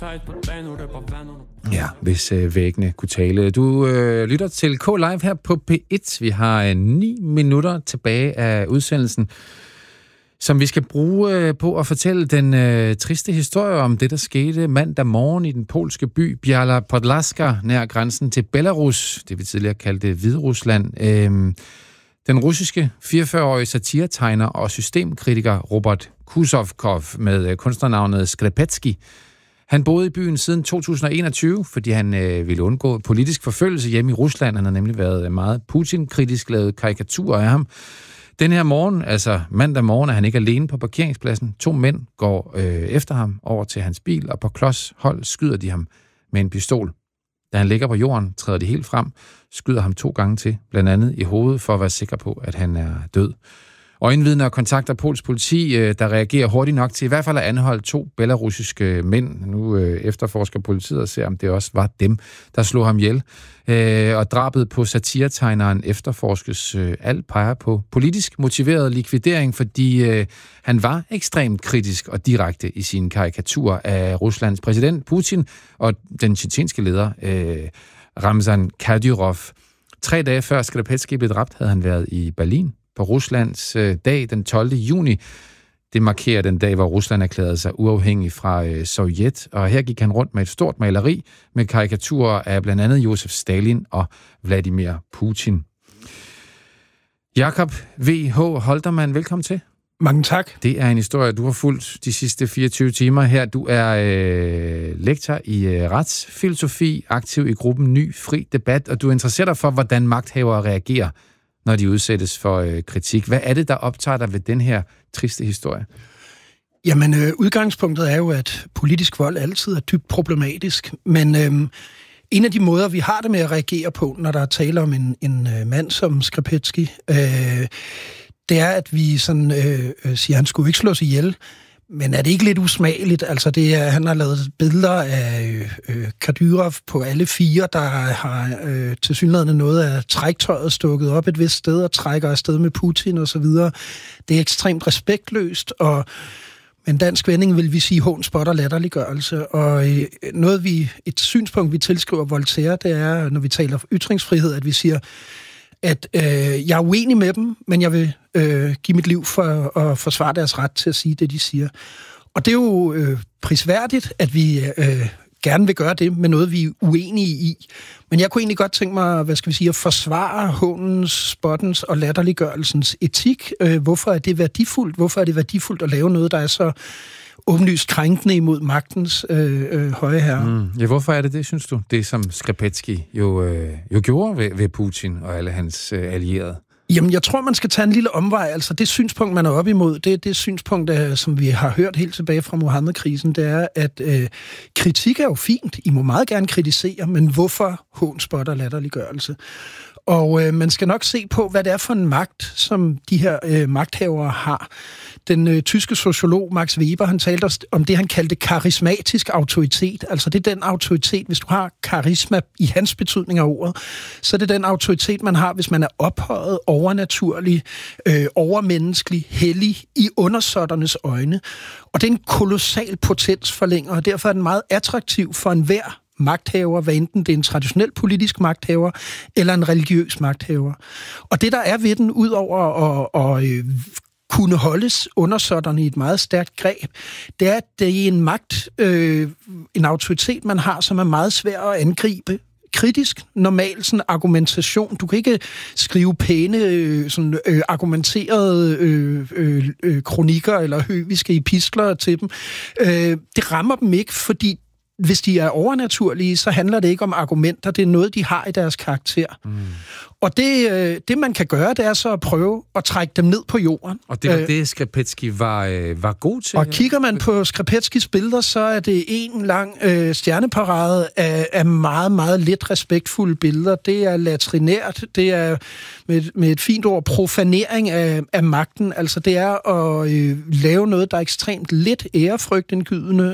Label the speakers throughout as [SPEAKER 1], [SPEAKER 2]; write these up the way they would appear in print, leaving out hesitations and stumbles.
[SPEAKER 1] Ja, hvis væggene kunne tale. Du lytter til K-Live her på P1. Vi har 9 minutter tilbage af udsendelsen, som vi skal bruge på at fortælle den triste historie om det, der skete mandag morgen i den polske by Biała Podlaska, nær grænsen til Belarus, det vi tidligere kaldte Hviderusland. Den russiske 44-årige satiretegner og systemkritiker Robert Kuzovkov med kunstnernavnet Skrepetsky. Han boede i byen siden 2021, fordi han ville undgå politisk forfølgelse hjemme i Rusland. Han har nemlig været meget Putin-kritisk, lavet karikaturer af ham. Den her morgen, altså mandag morgen, er han ikke alene på parkeringspladsen. 2 mænd går efter ham over til hans bil, og på klods hold skyder de ham med en pistol. Da han ligger på jorden, træder de helt frem, skyder ham 2 gange til, blandt andet i hovedet, for at være sikker på, at han er død. Øjenvidner kontakter polsk politi, der reagerer hurtigt nok til i hvert fald at anholde 2 belarusiske mænd. Nu efterforsker politiet og ser, om det også var dem, der slog ham ihjel. Og drabet på satiretegneren efterforskes. Alt peger på politisk motiveret likvidering, fordi han var ekstremt kritisk og direkte i sine karikaturer af Ruslands præsident Putin og den tjetjenske leder Ramzan Kadyrov. 3 dage før Skrepetsky blev dræbt, havde han været i Berlin på Ruslands dag den 12. juni. Det markerer den dag, hvor Rusland erklærede sig uafhængig fra Sovjet, og her gik han rundt med et stort maleri med karikaturer af blandt andet Josef Stalin og Vladimir Putin. Jakob V.H. Holtermann, velkommen til.
[SPEAKER 2] Mange tak.
[SPEAKER 1] Det er en historie, du har fulgt de sidste 24 timer her. Du er lektor i retsfilosofi, aktiv i gruppen Ny Fri Debat, og du interesserer dig for, hvordan magthavere reagerer, når de udsættes for kritik. Hvad er det, der optager dig ved den her triste historie?
[SPEAKER 2] Jamen, udgangspunktet er jo, at politisk vold altid er dybt problematisk, men en af de måder, vi har det med at reagere på, når der er tale om en mand som Skrepetsky, det er, at vi sådan siger, at han skulle ikke slås ihjel. Men er det ikke lidt usmageligt? Altså, han har lavet billeder af Kadyrov på alle 4, der har tilsyneladende noget af træktøjet stukket op et vist sted og trækker afsted med Putin og så videre. Det er ekstremt respektløst, og med en dansk vending vil vi sige hån, spot og latterliggørelse. Og et synspunkt, vi tilskriver Voltaire, det er, når vi taler ytringsfrihed, at vi siger, at jeg er uenig med dem, men jeg vil give mit liv for at forsvare deres ret til at sige det, de siger. Og det er jo prisværdigt, at vi gerne vil gøre det med noget, vi er uenige i. Men jeg kunne egentlig godt tænke mig, at forsvare hånens, spottens og latterliggørelsens etik. Hvorfor er det værdifuldt? Hvorfor er det værdifuldt at lave noget, der er så åbenlyst krænkende imod magtens høje herre?
[SPEAKER 1] Ja, hvorfor er det, synes du? Det, som Skrepetsky jo gjorde ved Putin og alle hans allierede.
[SPEAKER 2] Jamen, jeg tror, man skal tage en lille omvej. Altså, det synspunkt, man er op imod, det synspunkt, som vi har hørt helt tilbage fra Mohammed-krisen, det er, at kritik er jo fint. I må meget gerne kritisere, men hvorfor hån, spot og latterliggørelse? Og man skal nok se på, hvad det er for en magt, som de her magthavere har. Den tyske sociolog Max Weber, han talte om det, han kaldte karismatisk autoritet. Altså det er den autoritet, hvis du har karisma i hans betydning af ordet, så er det den autoritet, man har, hvis man er ophøjet, overnaturlig, overmenneskelig, hellig i undersåtternes øjne. Og det er en kolossal potensforlænger, og derfor er den meget attraktiv for enhver magthaver, hvad enten det er en traditionel politisk magthaver eller en religiøs magthaver. Og det, der er ved den, ud over at kunne holdes undersåtterne i et meget stærkt greb, det er, at det er en magt, en autoritet, man har, som er meget svær at angribe. Kritisk, normal sådan argumentation. Du kan ikke skrive pæne, argumenterede kronikker eller høviske epistler til dem. Det rammer dem ikke, fordi hvis de er overnaturlige, så handler det ikke om argumenter. Det er noget, de har i deres karakter. Og det man kan gøre, det er så at prøve at trække dem ned på jorden.
[SPEAKER 1] Og det var det, Skrepetsky var god til?
[SPEAKER 2] Og kigger man på Skrepetskys billeder, så er det en lang stjerneparade af meget, meget lidt respektfulde billeder. Det er latrinært. Det er med et fint ord profanering af magten. Altså det er at lave noget, der er ekstremt lidt ærefrygtindgydende,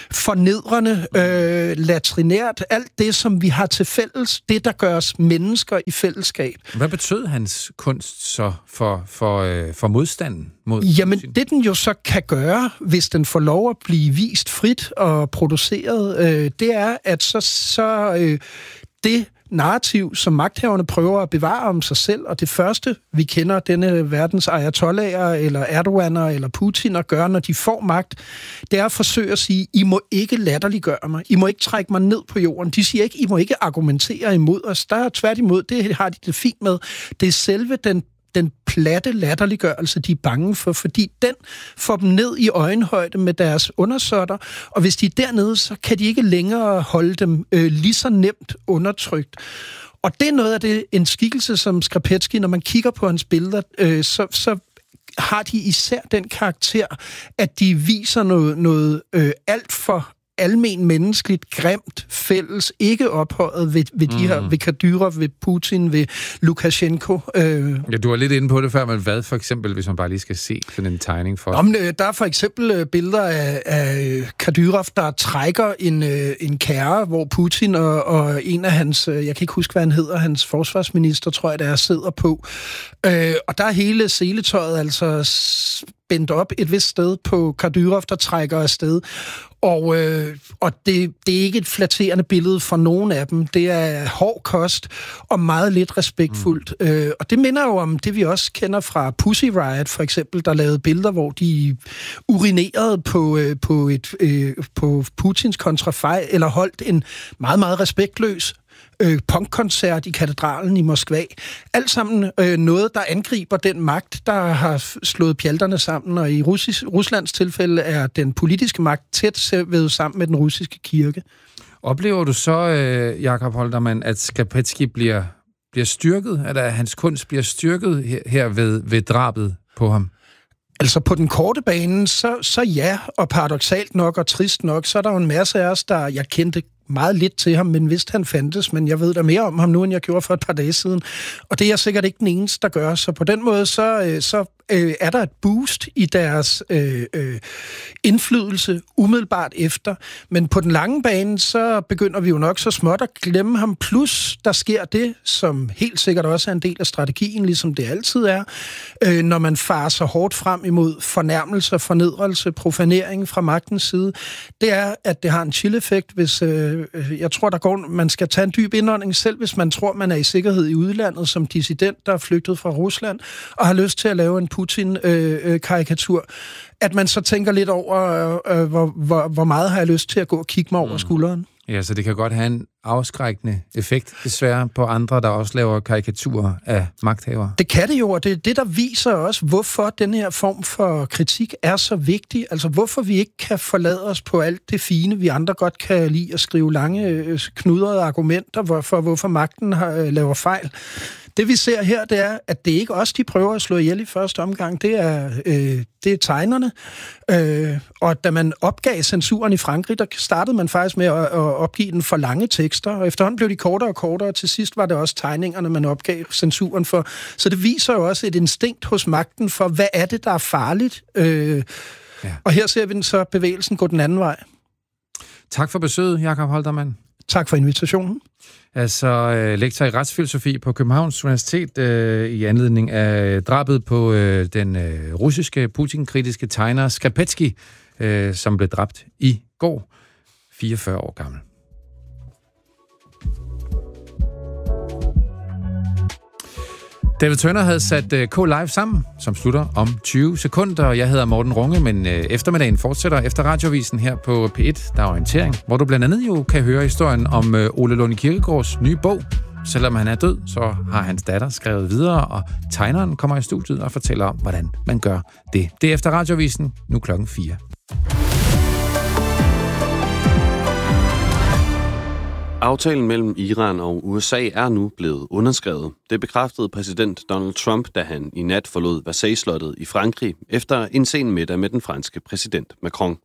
[SPEAKER 2] fornedrende, latrinært. Alt det, som vi har til fælles, det, der gør os mennesker mennesker i fællesskab.
[SPEAKER 1] Hvad betød hans kunst så for modstanden mod
[SPEAKER 2] Jamen, det den jo så kan gøre, hvis den får lov at blive vist frit og produceret, det er, at det narrativ, som magthaverne prøver at bevare om sig selv, og det første, vi kender denne verdens ayatollaher, eller Erdoganer, eller Putin at gøre, når de får magt, det er at forsøge at sige, I må ikke latterliggøre mig, I må ikke trække mig ned på jorden. De siger ikke, I må ikke argumentere imod os. Der er tværtimod, det har de det fint med. Det er selve den platte latterliggørelse, de er bange for, fordi den får dem ned i øjenhøjde med deres undersåtter, og hvis de er dernede, så kan de ikke længere holde dem lige så nemt undertrykt. Og det er noget af det, en skikkelse som Skrapetsky, når man kigger på hans billeder, så har de især den karakter, at de viser noget alt for almen menneskeligt, grimt, fælles, ikke ophøjet ved de her, ved Kadyrov, ved Putin, ved Lukashenko.
[SPEAKER 1] Ja, du var lidt inde på det før, men hvad for eksempel, hvis man bare lige skal se sådan en tegning for?
[SPEAKER 2] Der er for eksempel billeder af Kadyrov, der trækker en kærre, hvor Putin og en af hans, jeg kan ikke huske, hvad han hedder, hans forsvarsminister, tror jeg, der sidder på. Og der er hele seletøjet altså spændt op et vist sted på Kadyrov, der trækker afsted. Og det er ikke et flatterende billede for nogen af dem. Det er hård kost og meget lidt respektfuldt. Og det minder jo om det, vi også kender fra Pussy Riot, for eksempel, der lavede billeder, hvor de urinerede på Putins kontrafej, eller holdt en meget, meget respektløs punkkoncert i katedralen i Moskva. Alt sammen noget, der angriber den magt, der har slået pjalterne sammen, og i Ruslands tilfælde er den politiske magt tæt vævet sammen med den russiske kirke.
[SPEAKER 1] Oplever du så, Jakob Holtermann, at Skrapetsky bliver styrket, at hans kunst bliver styrket her ved drabet på ham?
[SPEAKER 2] Altså på den korte bane, så ja, og paradoksalt nok og trist nok, så er der jo en masse af os, jeg kendte meget lidt til ham, men vidste han fandtes, men jeg ved da mere om ham nu, end jeg gjorde for et par dage siden. Og det er sikkert ikke den eneste, der gør. Så på den måde, så er der et boost i deres indflydelse umiddelbart efter. Men på den lange bane, så begynder vi jo nok så småt at glemme ham. Plus, der sker det, som helt sikkert også er en del af strategien, ligesom det altid er, når man farer så hårdt frem imod fornærmelser, fornedrelse, profanering fra magtens side. Det er, at det har en chill-effekt, hvis jeg tror, man skal tage en dyb indånding, selv hvis man tror, man er i sikkerhed i udlandet som dissident, der er flygtet fra Rusland, og har lyst til at lave en Putin-karikatur, at man så tænker lidt over, hvor meget har jeg lyst til at gå og kigge mig over skulderen.
[SPEAKER 1] Ja, så det kan godt have en afskrækkende effekt, desværre, på andre, der også laver karikaturer af magthavere.
[SPEAKER 2] Det kan det jo, og det er det, der viser os, hvorfor den her form for kritik er så vigtig. Altså, hvorfor vi ikke kan forlade os på alt det fine, vi andre godt kan lide at skrive lange, knudrede argumenter, hvorfor magten laver fejl. Det vi ser her, det er, at det ikke os, de prøver at slå ihjel i første omgang. Det er tegnerne. Og da man opgav censuren i Frankrig, der startede man faktisk med at opgive den for lange tekster, og efterhånden blev de kortere og kortere, og til sidst var det også tegningerne, man opgav censuren for. Så det viser jo også et instinkt hos magten for, hvad er det, der er farligt? Og her ser vi den så bevægelsen gå den anden vej. Tak for besøget, Jakob Holtermann. Tak for invitationen. Altså lektor i retsfilosofi på Københavns Universitet i anledning af drabet på den russiske Putin-kritiske tegner Skrapetsky, som blev dræbt i går, 44 år gammel. David Tønder havde sat K-Live sammen, som slutter om 20 sekunder. Jeg hedder Morten Runge, men eftermiddagen fortsætter efter Radioavisen her på P1. Der er orientering, hvor du blandt andet jo kan høre historien om Ole Lund Kirkegaards nye bog. Selvom han er død, så har hans datter skrevet videre, og tegneren kommer i studiet og fortæller om, hvordan man gør det. Det er efter Radioavisen, nu 4:00.
[SPEAKER 3] Aftalen mellem Iran og USA er nu blevet underskrevet. Det bekræftede præsident Donald Trump, da han i nat forlod Versailles-slottet i Frankrig efter en sen middag med den franske præsident Macron.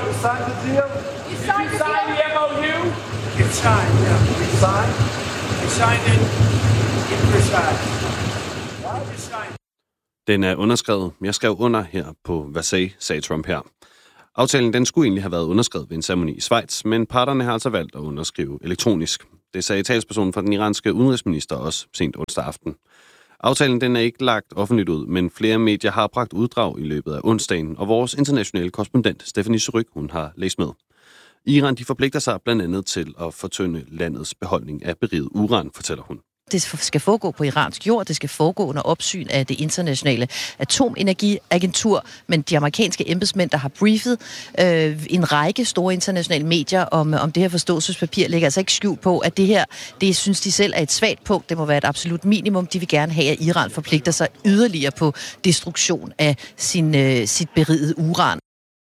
[SPEAKER 3] Den er underskrevet. Jeg skrev under her på Versailles, sagde Trump her. Aftalen den skulle egentlig have været underskrevet ved en ceremoni i Schweiz, men parterne har altså valgt at underskrive elektronisk. Det sagde talspersonen fra den iranske udenrigsminister også sent onsdag aften. Aftalen den er ikke lagt offentligt ud, men flere medier har bragt uddrag i løbet af onsdagen, og vores internationale korrespondent Stephanie Suryk, hun har læst med. Iran de forpligter sig blandt andet til at fortynde landets beholdning af beriget uran, fortæller hun.
[SPEAKER 4] Det skal foregå på iransk jord, det skal foregå under opsyn af det internationale atomenergiagentur, men de amerikanske embedsmænd, der har briefet en række store internationale medier om det her forståelsespapir, lægger altså ikke skjul på, at det her, det synes de selv er et svagt punkt. Det må være et absolut minimum. De vil gerne have, at Iran forpligter sig yderligere på destruktion af sit berigede uran.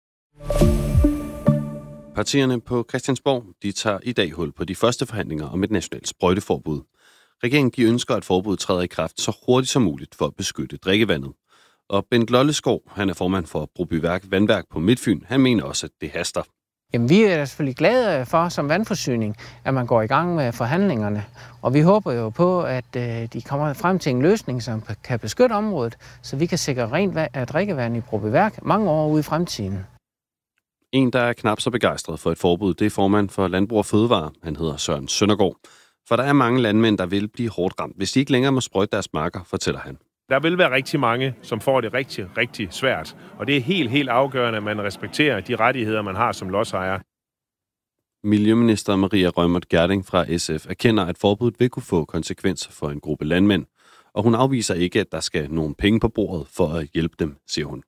[SPEAKER 3] Partierne på Christiansborg, de tager i dag hul på de første forhandlinger om et nationalt sprøjteforbud. Regeringen de ønsker, at forbuddet træder i kraft så hurtigt som muligt for at beskytte drikkevandet. Og Bent Lolleskov, han er formand for Brobyværk Vandværk på Midtfyn, han mener også, at det haster.
[SPEAKER 5] Jamen, vi er selvfølgelig glade for som vandforsyning, at man går i gang med forhandlingerne. Og vi håber jo på, at de kommer frem til en løsning, som kan beskytte området, så vi kan sikre rent drikkevand i Brobyværk mange år ude i fremtiden.
[SPEAKER 3] En, der er knap så begejstret for et forbud, det er formand for Landbrug og Fødevare. Han hedder Søren Søndergaard. For der er mange landmænd, der vil blive hårdt ramt, hvis de ikke længere må sprøjte deres marker, fortæller han.
[SPEAKER 6] Der vil være rigtig mange, som får det rigtig, rigtig svært. Og det er helt afgørende, at man respekterer de rettigheder, man har som lodsejer.
[SPEAKER 3] Miljøminister Maria Reumert Gjerding fra SF erkender, at forbuddet vil kunne få konsekvenser for en gruppe landmænd. Og hun afviser ikke, at der skal nogle penge på bordet for at hjælpe dem, siger hun.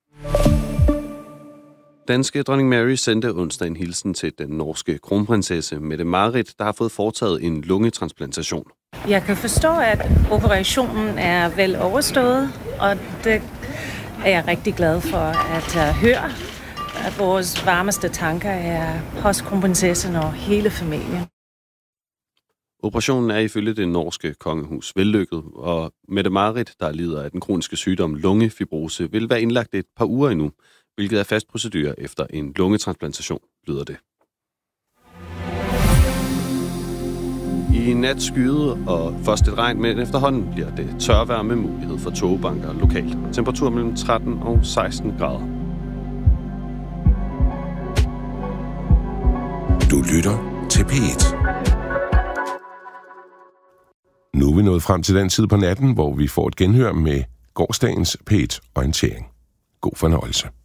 [SPEAKER 3] Danske dronning Mary sendte onsdag en hilsen til den norske kronprinsesse Mette-Marit, der har fået foretaget en lungetransplantation.
[SPEAKER 7] Jeg kan forstå, at operationen er vel overstået, og det er jeg rigtig glad for at høre. At vores varmeste tanker er hos kronprinsessen og hele familien.
[SPEAKER 3] Operationen er ifølge det norske kongehus vellykket, og Mette-Marit, der lider af den kroniske sygdom lungefibrose, vil være indlagt et par uger endnu, hvilket er fast procedure efter en lungetransplantation, lyder det. I nat skyet og først et regn, men efterhånden bliver det tørvejr med mulighed for tågebanker lokalt. Temperatur mellem 13 og 16 grader.
[SPEAKER 8] Du lytter til P1. Nu er vi nået frem til den tid på natten, hvor vi får et genhør med gårsdagens P1-orientering. God fornøjelse.